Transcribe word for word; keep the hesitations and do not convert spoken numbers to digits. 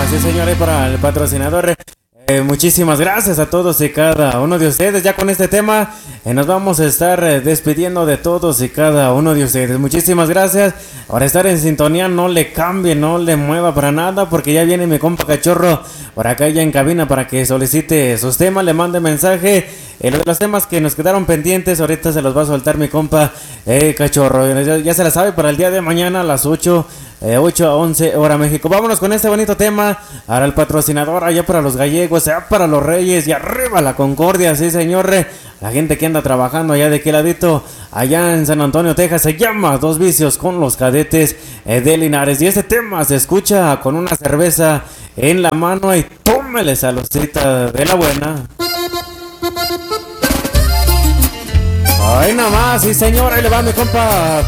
sí señor, y para el patrocinador. Eh, muchísimas gracias a todos y cada uno de ustedes. Ya con este tema eh, nos vamos a estar eh, despidiendo de todos y cada uno de ustedes. Muchísimas gracias por estar en sintonía. No le cambie, no le mueva para nada, porque ya viene mi compa Cachorro por acá ya en cabina para que solicite sus temas, le mande mensaje. Eh, lo de los temas que nos quedaron pendientes, ahorita se los va a soltar mi compa eh, Cachorro. Ya, ya se la sabe para el día de mañana a las ocho. Eh, ocho a once hora México. Vámonos con este bonito tema. Ahora el patrocinador allá para los gallegos, allá para los reyes y arriba la Concordia, sí señor. La gente que anda trabajando allá de qué ladito, allá en San Antonio, Texas, se llama Dos Vicios con los Cadetes eh, de Linares. Y este tema se escucha con una cerveza en la mano y tómele saludcita de la buena. Ay, nada más, sí señor, ahí le va mi compa